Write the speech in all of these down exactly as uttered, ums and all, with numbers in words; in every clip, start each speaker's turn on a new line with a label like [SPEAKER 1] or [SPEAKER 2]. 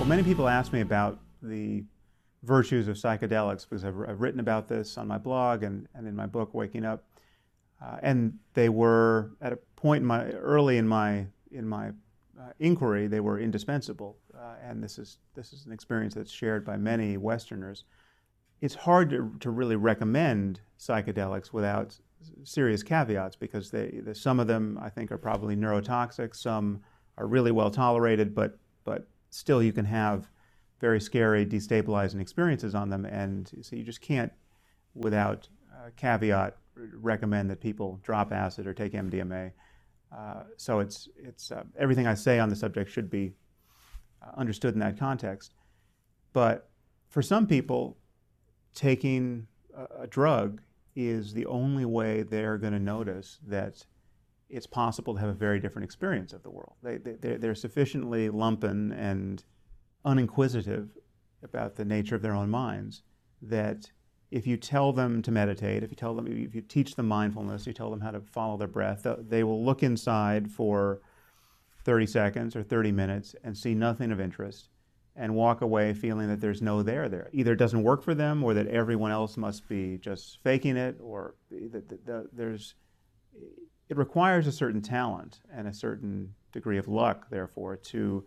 [SPEAKER 1] Well, many people ask me about the virtues of psychedelics because I've, I've written about this on my blog and, and in my book, Waking Up. Uh, and they were, at a point in my, early in my, in my uh, inquiry, they were indispensable. Uh, and this is, this is an experience that's shared by many Westerners. It's hard to, to really recommend psychedelics without serious caveats because they, the, some of them, I think, are probably neurotoxic. Some are really well tolerated, but, but still you can have very scary, destabilizing experiences on them. And so you just can't, without uh, caveat, recommend that people drop acid or take M D M A. Uh, so it's, it's, uh, everything I say on the subject should be uh, understood in that context. But for some people, taking a, a drug is the only way they're going to notice that it's possible to have a very different experience of the world. They, they, they're sufficiently lumpen and uninquisitive about the nature of their own minds that if you tell them to meditate, if you tell them, if you teach them mindfulness, you tell them how to follow their breath, they will look inside for thirty seconds or thirty minutes and see nothing of interest and walk away feeling that there's no there there. Either it doesn't work for them or that everyone else must be just faking it, or that the, the, there's, it requires a certain talent and a certain degree of luck, therefore, to,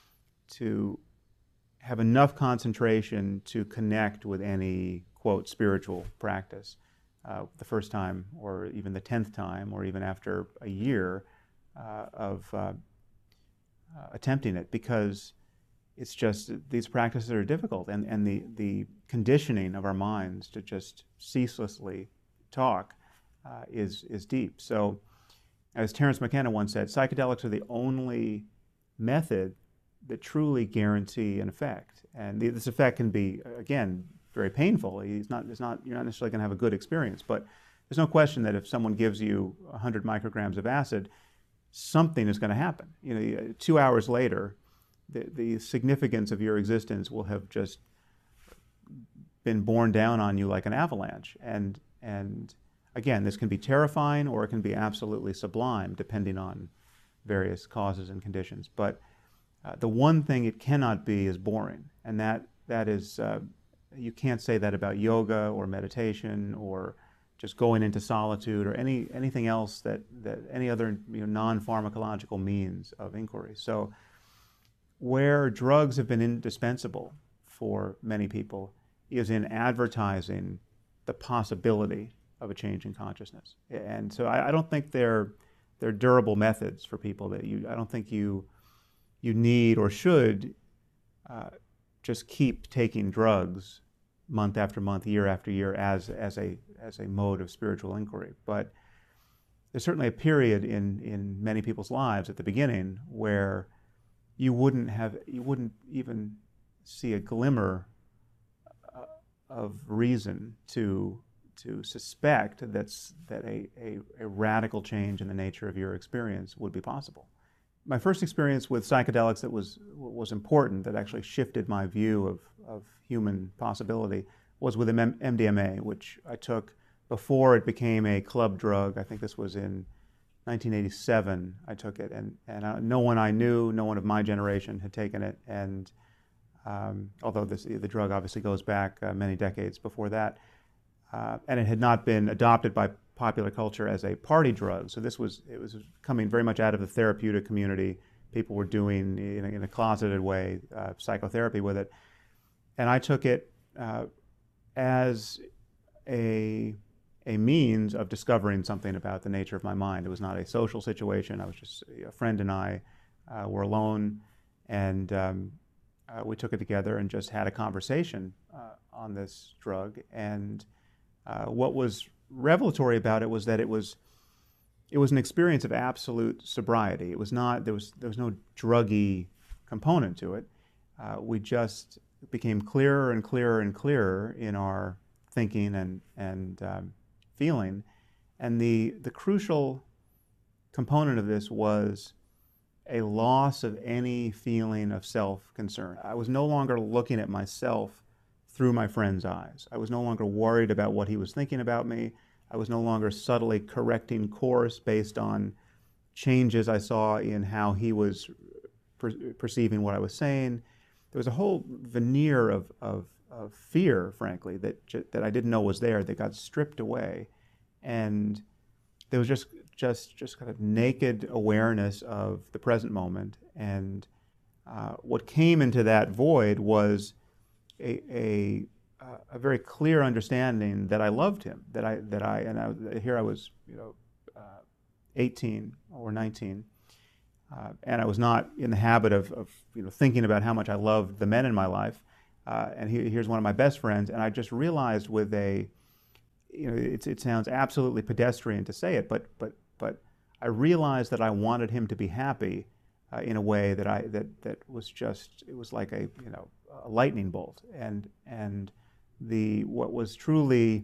[SPEAKER 1] to have enough concentration to connect with any, quote, spiritual practice uh, the first time or even the tenth time or even after a year uh, of uh, uh, attempting it, because it's just, these practices are difficult, and, and the, the conditioning of our minds to just ceaselessly talk uh, is, is deep. So, as Terence McKenna once said, psychedelics are the only method that truly guarantee an effect. And the, this effect can be, again, very painful. It's not, it's not, you're not necessarily going to have a good experience, but there's no question that if someone gives you one hundred micrograms of acid, something is going to happen. You know, two hours later, the, the significance of your existence will have just been borne down on you like an avalanche. And, and again, this can be terrifying or it can be absolutely sublime, depending on various causes and conditions. But uh, the one thing it cannot be is boring. And that, that is, uh, you can't say that about yoga or meditation or just going into solitude or any, anything else that, that any other, you know, non-pharmacological means of inquiry. So where drugs have been indispensable for many people is in advertising the possibility of a change in consciousness. And so I, I don't think they're, they're durable methods for people. That you, I don't think you, you need or should uh, just keep taking drugs month after month, year after year as, as, a, as a mode of spiritual inquiry. But there's certainly a period in, in many people's lives at the beginning where you wouldn't have, you wouldn't even see a glimmer uh, of reason to, to suspect that's, that a, a, a radical change in the nature of your experience would be possible. My first experience with psychedelics that was, was important, that actually shifted my view of, of human possibility, was with M D M A, which I took before it became a club drug. I think this was in nineteen eighty-seven, I took it, and, and uh, no one I knew, no one of my generation had taken it, and um, although this, the drug obviously goes back uh, many decades before that, uh, and it had not been adopted by popular culture as a party drug. So this was, it was coming very much out of the therapeutic community. People were doing, in a, in a closeted way, uh, psychotherapy with it. And I took it uh, as a, a means of discovering something about the nature of my mind. It was not a social situation. I was just, a friend and I uh, were alone, and um, uh, we took it together and just had a conversation uh, on this drug. And uh, what was revelatory about it was that it was it was an experience of absolute sobriety. It was not, there was there was no druggy component to it. Uh, we just became clearer and clearer and clearer in our thinking and and um, feeling, and the the crucial component of this was a loss of any feeling of self-concern. I was no longer looking at myself through my friend's eyes. I was no longer worried about what he was thinking about me. I was no longer subtly correcting course based on changes I saw in how he was per perceiving what I was saying. there was a whole veneer of, of, of fear, frankly, that, ju- that I didn't know was there, that got stripped away. And there was just, just, just kind of naked awareness of the present moment. And uh, what came into that void was a, a, a very clear understanding that I loved him, that I, that I, and I, here I was, you know, uh, eighteen or nineteen, uh, and I was not in the habit of, of, you know, thinking about how much I loved the men in my life. Uh, and he, here's one of my best friends, and I just realized with a, you know, it, it sounds absolutely pedestrian to say it, but but but I realized that I wanted him to be happy uh, in a way that I that that was just, it was like a, you know, a lightning bolt. And and the what was truly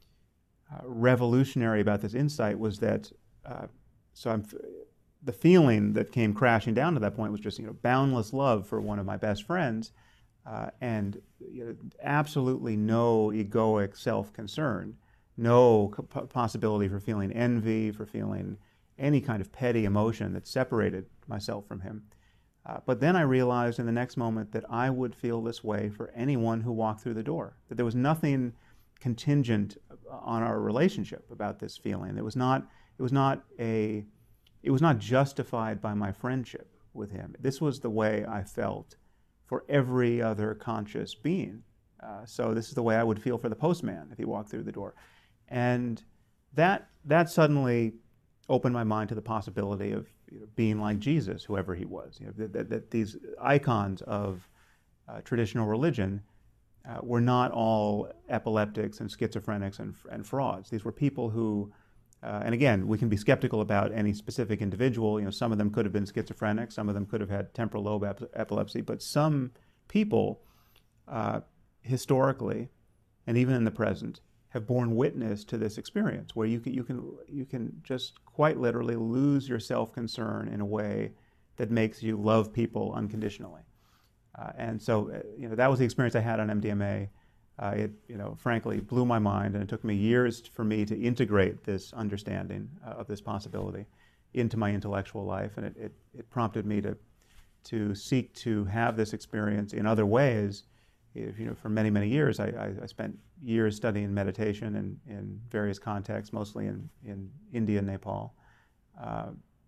[SPEAKER 1] uh, revolutionary about this insight was that uh, so I'm the feeling that came crashing down to that point was just, you know, boundless love for one of my best friends, uh, and, you know, absolutely no egoic self-concern, no possibility for feeling envy, for feeling any kind of petty emotion that separated myself from him. Uh, but then I realized in the next moment that I would feel this way for anyone who walked through the door, that there was nothing contingent on our relationship about this feeling. It was not, it was not a, it was not justified by my friendship with him. This was the way I felt for every other conscious being. Uh, so this is the way I would feel for the postman if he walked through the door. And that, that suddenly opened my mind to the possibility of, you know, being like Jesus, whoever he was. You know, that, that, that these icons of uh, traditional religion uh, were not all epileptics and schizophrenics and, and frauds. These were people who, uh, and again, we can be skeptical about any specific individual. You know, some of them could have been schizophrenic, some of them could have had temporal lobe ep epilepsy, but some people, uh, historically, and even in the present, have borne witness to this experience where you can, you can, you can just quite literally lose your self-concern in a way that makes you love people unconditionally. Uh, and so, uh, you know, that was the experience I had on M D M A. Uh, it, you know, frankly blew my mind, and it took me years for me to integrate this understanding uh, of this possibility into my intellectual life, and it, it, it prompted me to, to seek to have this experience in other ways. If, you know, for many, many years, I, I, I spent years studying meditation in, in various contexts, mostly in, in India and Nepal. Uh,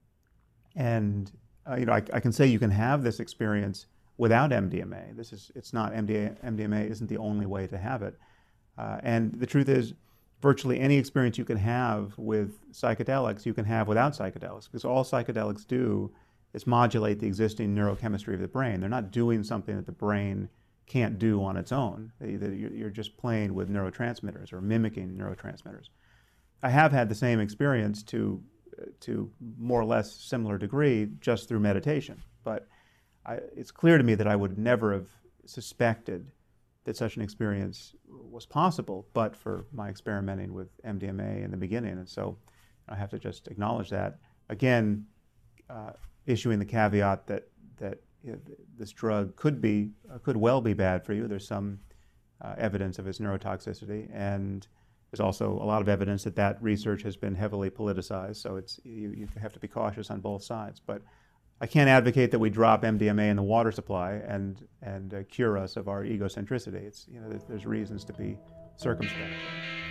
[SPEAKER 1] and, uh, you know, I, I can say you can have this experience without M D M A. This is, it's not, M D M A isn't the only way to have it. Uh, and the truth is, virtually any experience you can have with psychedelics, you can have without psychedelics, because all psychedelics do is modulate the existing neurochemistry of the brain. They're not doing something that the brain can't do on its own. You're just playing with neurotransmitters or mimicking neurotransmitters. I have had the same experience to, to more or less similar degree just through meditation, but I, it's clear to me that I would never have suspected that such an experience was possible but for my experimenting with M D M A in the beginning, and so I have to just acknowledge that. Again, uh, issuing the caveat that, that you know, this drug could be, uh, could well be bad for you. There's some uh, evidence of its neurotoxicity, and there's also a lot of evidence that that research has been heavily politicized, so it's, you, you have to be cautious on both sides. But I can't advocate that we drop M D M A in the water supply and, and uh, cure us of our egocentricity. It's, you know, there's, there's reasons to be circumspect.